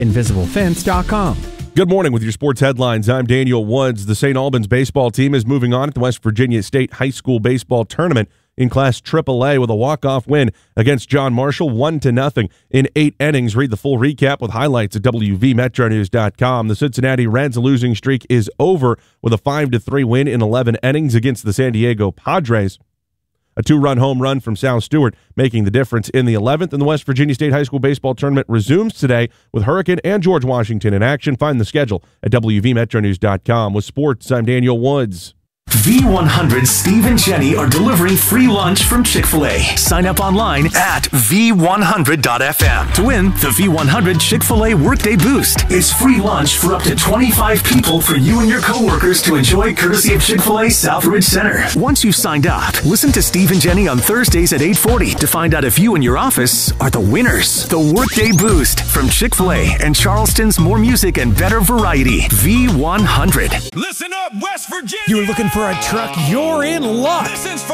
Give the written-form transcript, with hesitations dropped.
InvisibleFence.com. Good morning with your sports headlines. I'm Daniel Woods. The St. Albans baseball team is moving on at the West Virginia State High School Baseball Tournament in Class AAA with a walk-off win against John Marshall, 1-0 in 8 innings. Read the full recap with highlights at WVMetroNews.com. The Cincinnati Reds losing streak is over with a 5-3 win in 11 innings against the San Diego Padres. A 2-run home run from Sal Stewart making the difference in the 11th. And the West Virginia State High School Baseball Tournament resumes today with Hurricane and George Washington in action. Find the schedule at WVMetroNews.com. With sports, I'm Daniel Woods. V100 Steve and Jenny are delivering free lunch from Chick-fil-A. Sign up online at V100.fm to win the V100 Chick-fil-A Workday Boost. It's free lunch for up to 25 people for you and your coworkers to enjoy courtesy of Chick-fil-A Southridge Center. Once you've signed up, listen to Steve and Jenny on Thursdays at 8:40 to find out if you and your office are the winners. The Workday Boost from Chick-fil-A and Charleston's more music and better variety. V100. Listen up, West Virginia! You're looking for a truck, you're in luck.